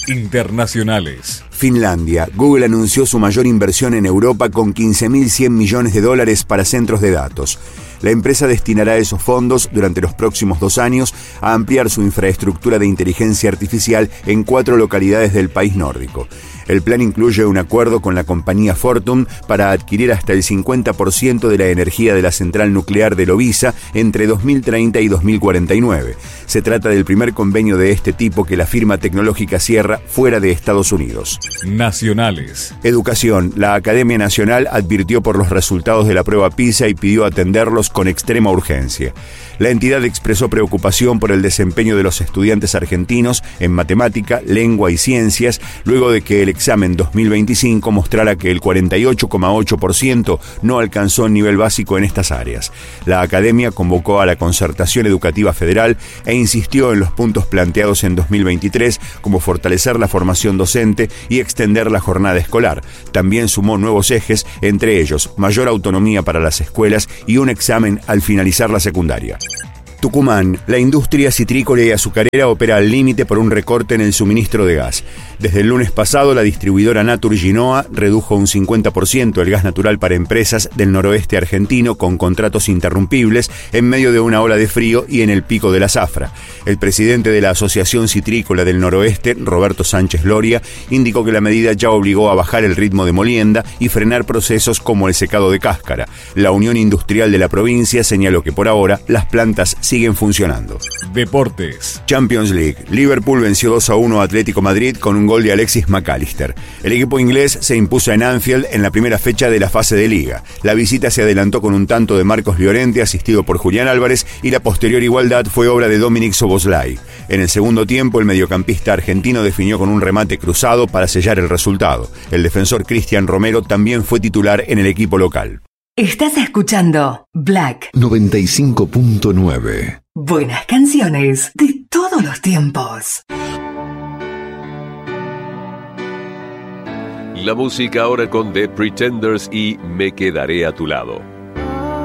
Internacionales. Finlandia. Google anunció su mayor inversión en Europa con $15.100 millones para centros de datos. La empresa destinará esos fondos durante los próximos 2 años a ampliar su infraestructura de inteligencia artificial en 4 localidades del país nórdico. El plan incluye un acuerdo con la compañía Fortum para adquirir hasta el 50% de la energía de la central nuclear de Loviisa entre 2030 y 2049. Se trata del primer convenio de este tipo que la firma tecnológica cierra fuera de Estados Unidos. Nacionales. Educación. La Academia Nacional advirtió por los resultados de la prueba PISA y pidió atenderlos con extrema urgencia. La entidad expresó preocupación por el desempeño de los estudiantes argentinos en matemática, lengua y ciencias, luego de que el examen 2025 mostrara que el 48,8% no alcanzó el nivel básico en estas áreas. La Academia convocó a la Concertación Educativa Federal e insistió en los puntos planteados en 2023, como fortalecer la formación docente y extender la jornada escolar. También sumó nuevos ejes, entre ellos mayor autonomía para las escuelas y un examen al finalizar la secundaria. Tucumán. La industria citrícola y azucarera opera al límite por un recorte en el suministro de gas. Desde el lunes pasado, la distribuidora Naturgy-Noa redujo un 50% el gas natural para empresas del noroeste argentino con contratos interrumpibles en medio de una ola de frío y en el pico de la zafra. El presidente de la Asociación Citrícola del Noroeste, Roberto Sánchez Loria, indicó que la medida ya obligó a bajar el ritmo de molienda y frenar procesos como el secado de cáscara. La Unión Industrial de la provincia señaló que por ahora las plantas siguen funcionando. Deportes. Champions League. Liverpool venció 2-1 a Atlético Madrid con un gol de Alexis McAllister. El equipo inglés se impuso en Anfield en la primera fecha de la fase de Liga. La visita se adelantó con un tanto de Marcos Llorente asistido por Julián Álvarez y la posterior igualdad fue obra de Dominic Szoboszlai. En el segundo tiempo, el mediocampista argentino definió con un remate cruzado para sellar el resultado. El defensor Cristian Romero también fue titular en el equipo local. Estás escuchando Black 95.9. Buenas canciones de todos los tiempos. La música ahora con The Pretenders y Me Quedaré a tu lado.